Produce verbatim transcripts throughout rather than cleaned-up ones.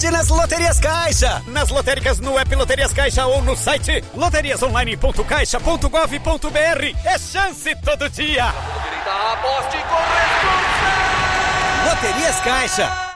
sorte nas Loterias Caixa. Nas lotéricas, no app Loterias Caixa ou no site loterias online ponto caixa ponto gov ponto br. É chance todo dia. Aposte com Loterias Caixa.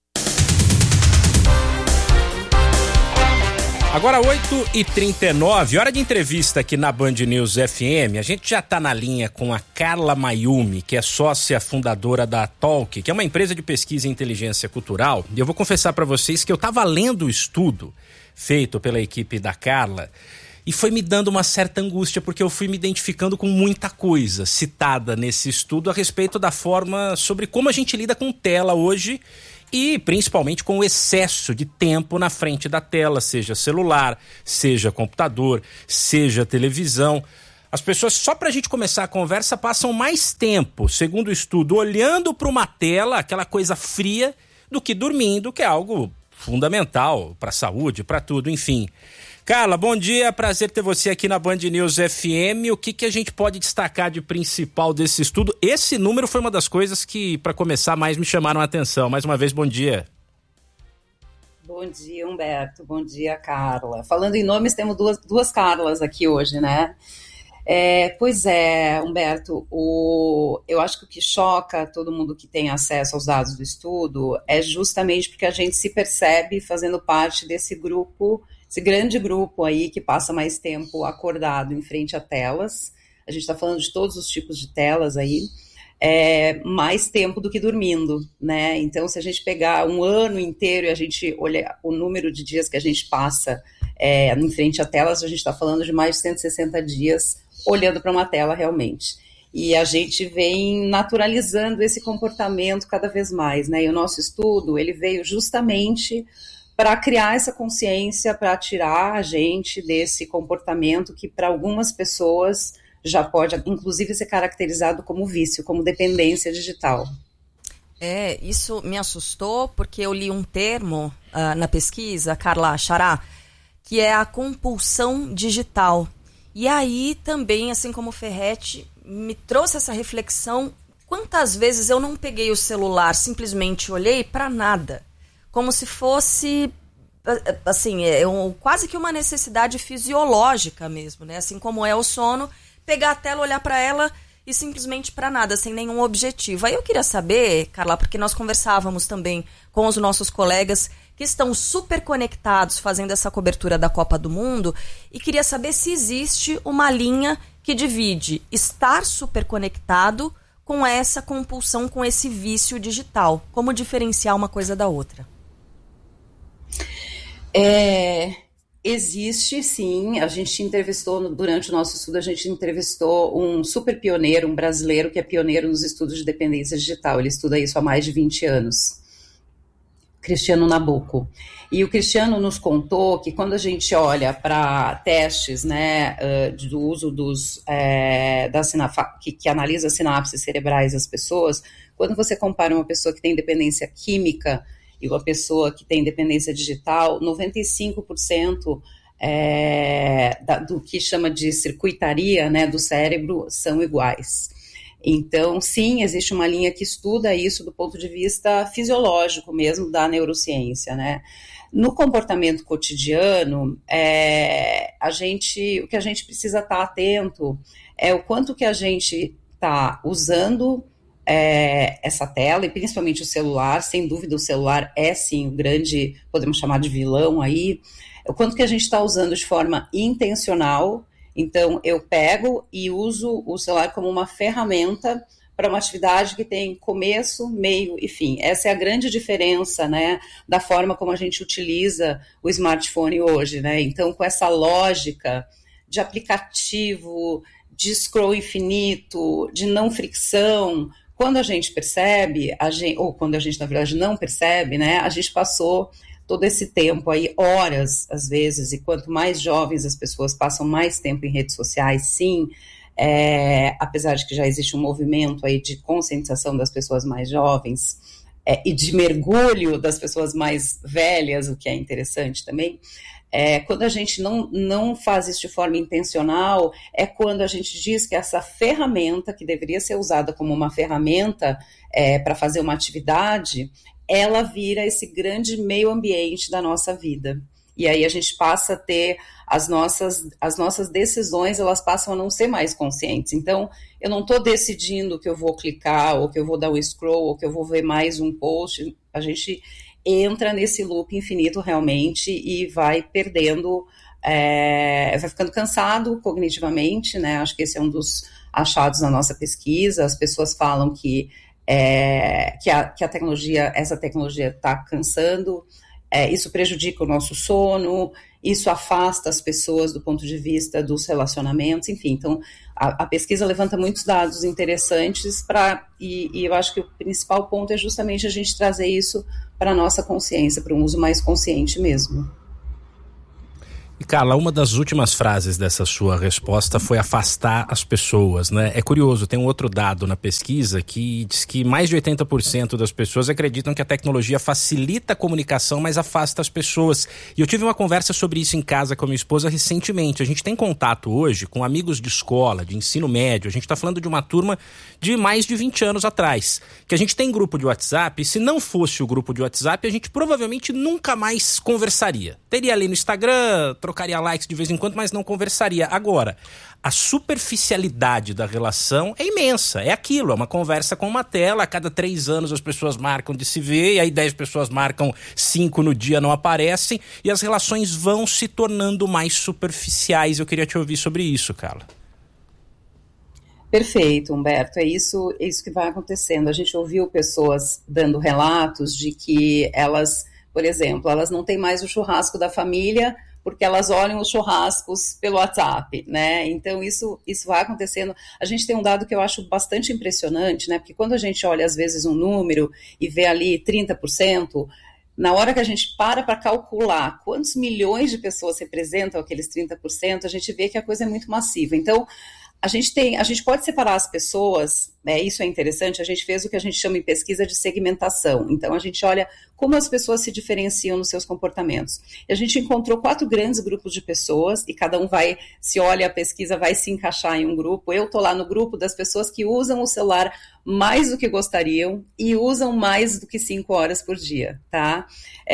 Agora oito e trinta e nove, hora de entrevista aqui na Band News F M. A gente já está na linha com a Carla Mayumi, que é sócia fundadora da Talk, que é uma empresa de pesquisa em inteligência cultural. E eu vou confessar para vocês que eu estava lendo o estudo feito pela equipe da Carla e foi me dando uma certa angústia, porque eu fui me identificando com muita coisa citada nesse estudo a respeito da forma sobre como a gente lida com tela hoje e principalmente com o excesso de tempo na frente da tela, seja celular, seja computador, seja televisão. As pessoas, só para a gente começar a conversa, passam mais tempo, segundo o estudo, olhando para uma tela, aquela coisa fria, do que dormindo, que é algo fundamental para a saúde, para tudo, enfim. Carla, bom dia, prazer ter você aqui na Band News F M. O que, que a gente pode destacar de principal desse estudo? Esse número foi uma das coisas que, para começar, mais me chamaram a atenção. Mais uma vez, bom dia. Bom dia, Humberto. Bom dia, Carla. Falando em nomes, temos duas, duas Carlas aqui hoje, né? É, pois é, Humberto, o, eu acho que o que choca todo mundo que tem acesso aos dados do estudo é justamente porque a gente se percebe fazendo parte desse grupo, esse grande grupo aí que passa mais tempo acordado em frente a telas. A gente está falando de todos os tipos de telas aí, é, mais tempo do que dormindo, né? Então, se a gente pegar um ano inteiro e a gente olhar o número de dias que a gente passa é, em frente a telas, a gente está falando de mais de cento e sessenta dias olhando para uma tela realmente. E a gente vem naturalizando esse comportamento cada vez mais, né? E o nosso estudo, ele veio justamente para criar essa consciência, para tirar a gente desse comportamento que para algumas pessoas já pode, inclusive, ser caracterizado como vício, como dependência digital. É, isso me assustou porque eu li um termo uh, na pesquisa, Carla Xará, que é a compulsão digital. E aí também, assim como o Ferretti, me trouxe essa reflexão, quantas vezes eu não peguei o celular, simplesmente olhei para nada. Como se fosse, assim, é um, quase que uma necessidade fisiológica mesmo, né? Assim como é o sono, pegar a tela, olhar para ela e simplesmente para nada, sem nenhum objetivo. Aí eu queria saber, Carla, porque nós conversávamos também com os nossos colegas que estão super conectados fazendo essa cobertura da Copa do Mundo, e queria saber se existe uma linha que divide estar super conectado com essa compulsão, com esse vício digital. Como diferenciar uma coisa da outra? É, existe, sim. A gente entrevistou, durante o nosso estudo, a gente entrevistou um super pioneiro, um brasileiro que é pioneiro nos estudos de dependência digital. Ele estuda isso há mais de vinte anos. Cristiano Nabuco. E o Cristiano nos contou que quando a gente olha para testes, né, uh, do uso dos, é, da sinaf- que, que analisa as sinapses cerebrais das pessoas, quando você compara uma pessoa que tem dependência química e uma pessoa que tem dependência digital, noventa e cinco por cento é, da, do que chama de circuitaria, né, do cérebro são iguais. Então, sim, existe uma linha que estuda isso do ponto de vista fisiológico mesmo, da neurociência, né? No comportamento cotidiano, é, a gente, o que a gente precisa estar atento é o quanto que a gente está usando é, essa tela, e principalmente o celular. Sem dúvida o celular é sim o grande, podemos chamar de vilão aí, o quanto que a gente está usando de forma intencional. Então, eu pego e uso o celular como uma ferramenta para uma atividade que tem começo, meio e fim. Essa é a grande diferença, né, da forma como a gente utiliza o smartphone hoje, né? Então, com essa lógica de aplicativo, de scroll infinito, de não fricção, quando a gente percebe, a gente, ou quando a gente, na verdade, não percebe, né, a gente passou todo esse tempo aí, horas, às vezes, e quanto mais jovens as pessoas passam mais tempo em redes sociais, sim, é, apesar de que já existe um movimento aí de conscientização das pessoas mais jovens é, e de mergulho das pessoas mais velhas, o que é interessante também, é, quando a gente não, não faz isso de forma intencional, é quando a gente diz que essa ferramenta, que deveria ser usada como uma ferramenta é, para fazer uma atividade, ela vira esse grande meio ambiente da nossa vida. E aí a gente passa a ter as nossas, as nossas decisões, elas passam a não ser mais conscientes. Então, eu não estou decidindo que eu vou clicar, ou que eu vou dar um scroll, ou que eu vou ver mais um post. A gente entra nesse loop infinito realmente e vai perdendo, é, vai ficando cansado cognitivamente, né? Acho que esse é um dos achados na nossa pesquisa. As pessoas falam que, é, que, a, que a tecnologia, essa tecnologia está cansando. É, isso prejudica o nosso sono, isso afasta as pessoas do ponto de vista dos relacionamentos, enfim. Então, a, a pesquisa levanta muitos dados interessantes pra, e, e eu acho que o principal ponto é justamente a gente trazer isso para a nossa consciência, para um uso mais consciente mesmo. E Carla, uma das últimas frases dessa sua resposta foi afastar as pessoas, né? É curioso, tem um outro dado na pesquisa que diz que mais de oitenta por cento das pessoas acreditam que a tecnologia facilita a comunicação, mas afasta as pessoas. E eu tive uma conversa sobre isso em casa com a minha esposa recentemente. A gente tem contato hoje com amigos de escola, de ensino médio. A gente está falando de uma turma de mais de vinte anos atrás, que a gente tem grupo de WhatsApp, e se não fosse o grupo de WhatsApp, a gente provavelmente nunca mais conversaria. Teria ali no Instagram, trocaria likes de vez em quando, mas não conversaria. Agora, a superficialidade da relação é imensa, é aquilo, é uma conversa com uma tela, a cada três anos as pessoas marcam de se ver, e aí dez pessoas marcam, cinco no dia não aparecem, e as relações vão se tornando mais superficiais. Eu queria te ouvir sobre isso, Carla. Perfeito, Humberto, é isso, é isso que vai acontecendo. A gente ouviu pessoas dando relatos de que elas, por exemplo, elas não têm mais o churrasco da família porque elas olham os churrascos pelo WhatsApp, né? Então isso, isso vai acontecendo. A gente tem um dado que eu acho bastante impressionante, né? Porque quando a gente olha às vezes um número e vê ali trinta por cento, na hora que a gente para para calcular quantos milhões de pessoas representam aqueles trinta por cento, a gente vê que a coisa é muito massiva. Então, A gente, tem, a gente pode separar as pessoas, né, isso é interessante, a gente fez o que a gente chama em pesquisa de segmentação. Então, a gente olha como as pessoas se diferenciam nos seus comportamentos. E a gente encontrou quatro grandes grupos de pessoas, e cada um vai, se olha a pesquisa, vai se encaixar em um grupo. Eu estou lá no grupo das pessoas que usam o celular mais do que gostariam e usam mais do que cinco horas por dia, tá?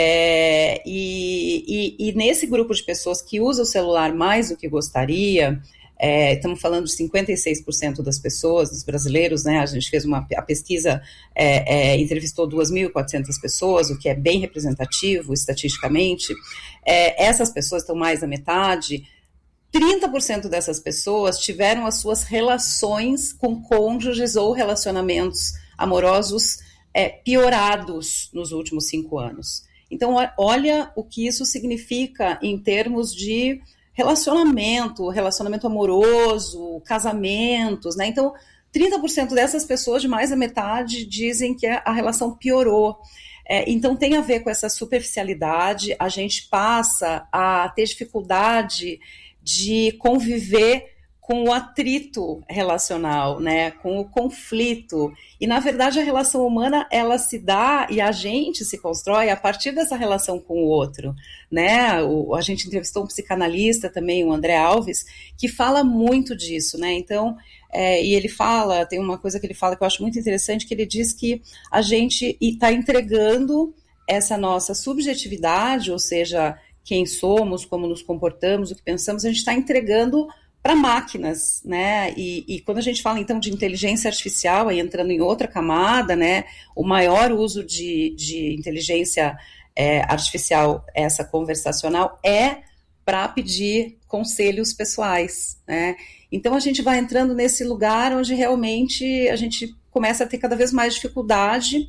É, e, e, e nesse grupo de pessoas que usam o celular mais do que gostaria, É, estamos falando de cinquenta e seis por cento das pessoas, dos brasileiros, né? A gente fez uma a pesquisa, é, é, entrevistou duas mil e quatrocentas pessoas, o que é bem representativo estatisticamente. É, essas pessoas estão mais da metade. trinta por cento dessas pessoas tiveram as suas relações com cônjuges ou relacionamentos amorosos é, piorados nos últimos cinco anos. Então, olha o que isso significa em termos de relacionamento, relacionamento amoroso, casamentos, né? Então, trinta por cento dessas pessoas, de mais da metade, dizem que a relação piorou. É, então, tem a ver com essa superficialidade, a gente passa a ter dificuldade de conviver com o atrito relacional, né, com o conflito. E, na verdade, a relação humana, ela se dá e a gente se constrói a partir dessa relação com o outro, né? O, a gente entrevistou um psicanalista também, o André Alves, que fala muito disso, né? Então, é, e ele fala, tem uma coisa que ele fala que eu acho muito interessante, que ele diz que a gente está entregando essa nossa subjetividade, ou seja, quem somos, como nos comportamos, o que pensamos, a gente está entregando para máquinas, né, e, e quando a gente fala então de inteligência artificial, aí entrando em outra camada, né, o maior uso de, de inteligência é, artificial, essa conversacional, é para pedir conselhos pessoais, né, então a gente vai entrando nesse lugar onde realmente a gente começa a ter cada vez mais dificuldade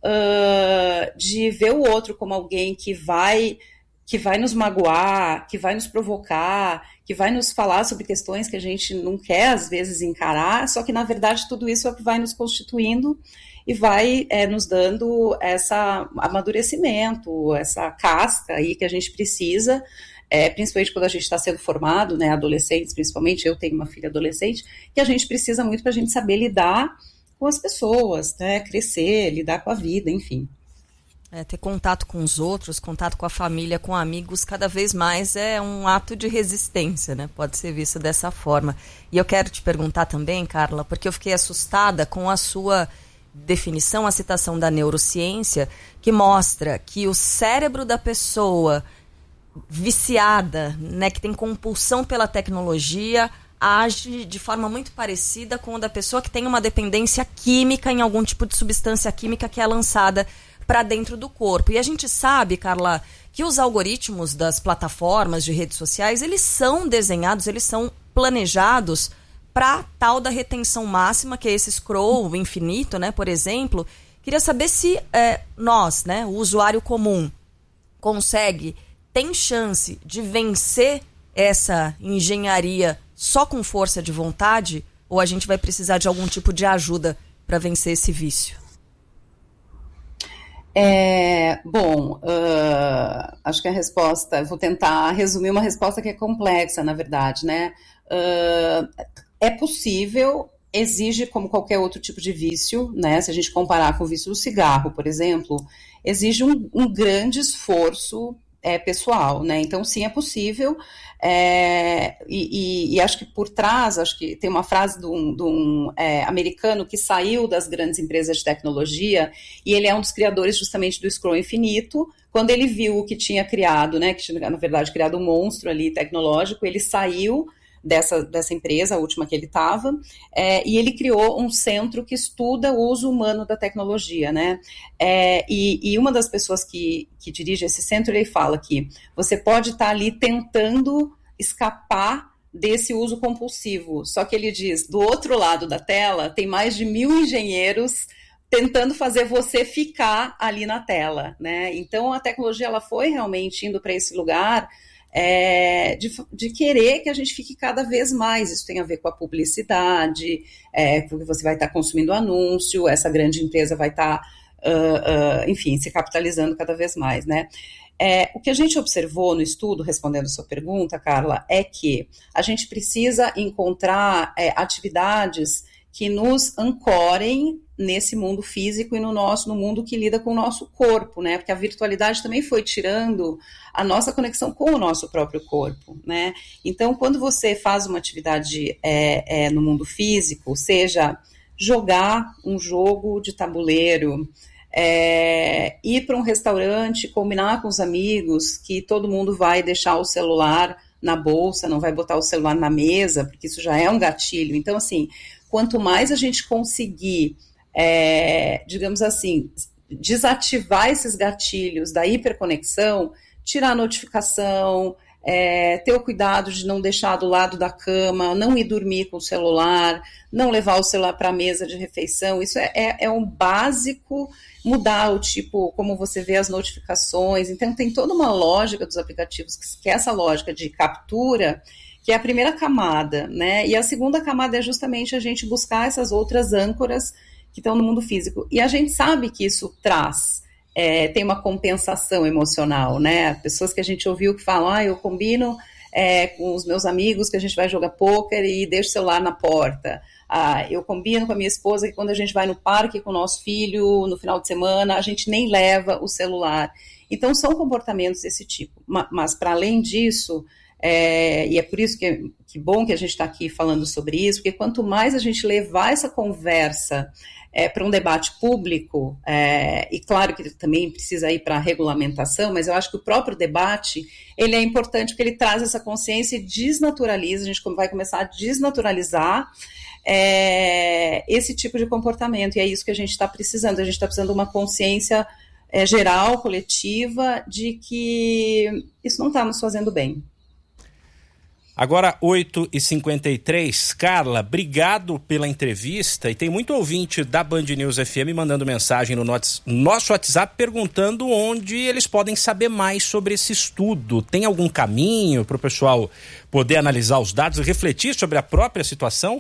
uh, de ver o outro como alguém que vai que vai nos magoar, que vai nos provocar, que vai nos falar sobre questões que a gente não quer, às vezes, encarar, só que, na verdade, tudo isso é o que vai nos constituindo e vai é, nos dando essa amadurecimento, essa casca aí que a gente precisa, é, principalmente quando a gente está sendo formado, né, adolescentes, principalmente, eu tenho uma filha adolescente, que a gente precisa muito para a gente saber lidar com as pessoas, né, crescer, lidar com a vida, enfim. É, ter contato com os outros, contato com a família, com amigos, cada vez mais é um ato de resistência, né? Pode ser visto dessa forma. E eu quero te perguntar também, Carla, porque eu fiquei assustada com a sua definição, a citação da neurociência, que mostra que o cérebro da pessoa viciada, né, que tem compulsão pela tecnologia, age de forma muito parecida com a da pessoa que tem uma dependência química em algum tipo de substância química que é lançada para dentro do corpo. E a gente sabe, Carla, que os algoritmos das plataformas de redes sociais, eles são desenhados, eles são planejados para tal da retenção máxima, que é esse scroll infinito, né, por exemplo. Queria saber se é, nós, né, o usuário comum, consegue, tem chance de vencer essa engenharia só com força de vontade, ou a gente vai precisar de algum tipo de ajuda para vencer esse vício? É, bom, uh, acho que a resposta, vou tentar resumir uma resposta que é complexa, na verdade, né? Uh, é possível, exige como qualquer outro tipo de vício, né? Se a gente comparar com o vício do cigarro, por exemplo, exige um, um grande esforço é, pessoal, né? Então, sim, é possível. É, e, e, e acho que por trás, acho que tem uma frase de um, de um é, americano que saiu das grandes empresas de tecnologia, e ele é um dos criadores justamente do scroll infinito. Quando ele viu o que tinha criado, né, que tinha, na verdade, criado um monstro ali tecnológico, ele saiu dessa, dessa empresa, a última que ele estava, é, e ele criou um centro que estuda o uso humano da tecnologia, né? É, e, e uma das pessoas que, que dirige esse centro, ele fala que você pode estar ali tentando escapar desse uso compulsivo, só que ele diz, do outro lado da tela, tem mais de mil engenheiros tentando fazer você ficar ali na tela, né? Então, a tecnologia, ela foi realmente indo para esse lugar É, de, de querer que a gente fique cada vez mais. Isso tem a ver com a publicidade, é, porque você vai estar consumindo anúncio, essa grande empresa vai estar, uh, uh, enfim, se capitalizando cada vez mais, né? É, o que a gente observou no estudo, respondendo a sua pergunta, Carla, é que a gente precisa encontrar é, atividades que nos ancorem nesse mundo físico e no nosso, no mundo que lida com o nosso corpo, né? Porque a virtualidade também foi tirando a nossa conexão com o nosso próprio corpo, né? Então, quando você faz uma atividade é, é, no mundo físico, seja jogar um jogo de tabuleiro, é, ir para um restaurante, combinar com os amigos que todo mundo vai deixar o celular na bolsa, não vai botar o celular na mesa, porque isso já é um gatilho. Então, assim, quanto mais a gente conseguir, é, digamos assim, desativar esses gatilhos da hiperconexão, tirar a notificação, é, ter o cuidado de não deixar do lado da cama, não ir dormir com o celular, não levar o celular para a mesa de refeição, isso é, é, é um básico, mudar o tipo, como você vê as notificações. Então tem toda uma lógica dos aplicativos, que é essa lógica de captura, que é a primeira camada, né? E a segunda camada é justamente a gente buscar essas outras âncoras que estão no mundo físico. E a gente sabe que isso traz, é, tem uma compensação emocional, né? Pessoas que a gente ouviu que falam, ah, eu combino é, com os meus amigos que a gente vai jogar pôquer e deixo o celular na porta. Ah, eu combino com a minha esposa que quando a gente vai no parque com o nosso filho, no final de semana, a gente nem leva o celular. Então, são comportamentos desse tipo. Mas, mas para além disso, é, e é por isso que, que bom que a gente está aqui falando sobre isso, porque quanto mais a gente levar essa conversa é, para um debate público, é, e claro que também precisa ir para a regulamentação, mas eu acho que o próprio debate, ele é importante porque ele traz essa consciência e desnaturaliza, a gente vai começar a desnaturalizar é, esse tipo de comportamento, e é isso que a gente está precisando, a gente está precisando de uma consciência é, geral, coletiva, de que isso não está nos fazendo bem. Agora, oito e cinquenta e três, Carla, obrigado pela entrevista, e tem muito ouvinte da Band News F M mandando mensagem no nosso WhatsApp perguntando onde eles podem saber mais sobre esse estudo. Tem algum caminho para o pessoal poder analisar os dados e refletir sobre a própria situação?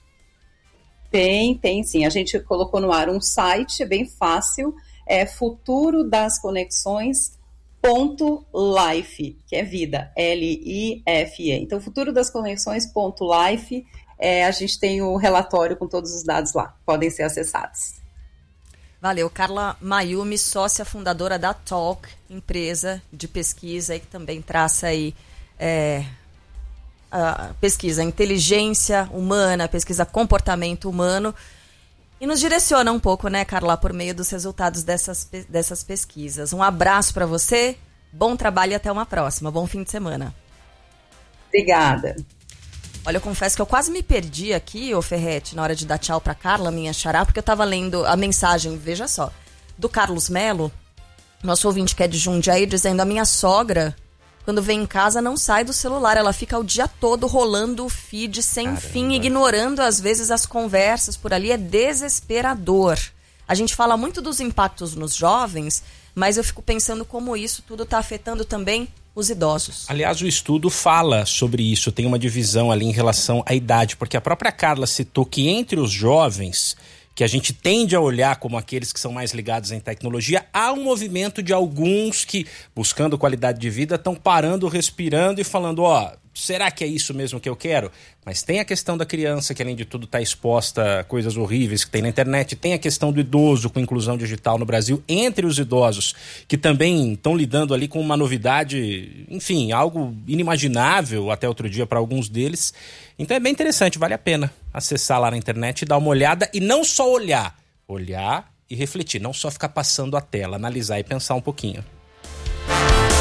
Tem, tem sim. A gente colocou no ar um site, é bem fácil, é futuro das conexões ponto life, que é vida, L I F E. Então, futuro das conexões ponto life, é, a gente tem o relatório com todos os dados lá, podem ser acessados. Valeu. Carla Mayumi, sócia fundadora da Talk, empresa de pesquisa aí, que também traça aí é, a pesquisa inteligência humana, pesquisa comportamento humano. E nos direciona um pouco, né, Carla, por meio dos resultados dessas, dessas pesquisas. Um abraço para você, bom trabalho e até uma próxima. Bom fim de semana. Obrigada. Olha, eu confesso que eu quase me perdi aqui, ô Ferretti, na hora de dar tchau pra Carla, minha xará, porque eu tava lendo a mensagem, veja só, do Carlos Melo, nosso ouvinte que é de Jundiaí, dizendo: a minha sogra, quando vem em casa, não sai do celular, ela fica o dia todo rolando o feed sem Caramba. fim, ignorando às vezes as conversas por ali, é desesperador. A gente fala muito dos impactos nos jovens, mas eu fico pensando como isso tudo está afetando também os idosos. Aliás, o estudo fala sobre isso, tem uma divisão ali em relação à idade, porque a própria Carla citou que entre os jovens, que a gente tende a olhar como aqueles que são mais ligados em tecnologia, há um movimento de alguns que, buscando qualidade de vida, estão parando, respirando e falando, ó, será que é isso mesmo que eu quero? Mas tem a questão da criança, que além de tudo está exposta a coisas horríveis que tem na internet, tem a questão do idoso com inclusão digital no Brasil, entre os idosos, que também estão lidando ali com uma novidade, enfim, algo inimaginável até outro dia para alguns deles. Então é bem interessante, vale a pena acessar lá na internet e dar uma olhada, e não só olhar, olhar e refletir, não só ficar passando a tela, analisar e pensar um pouquinho.